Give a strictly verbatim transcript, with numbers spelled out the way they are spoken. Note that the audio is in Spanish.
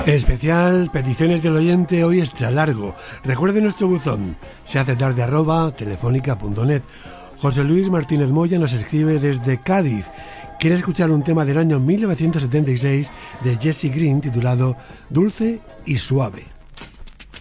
Especial peticiones del oyente hoy extra largo. Recuerde nuestro buzón, se hace tarde arroba telefónica punto net. José Luis Martínez Moya nos escribe desde Cádiz. Quiere escuchar un tema del año mil novecientos setenta y seis de Jesse Green titulado Dulce y Suave.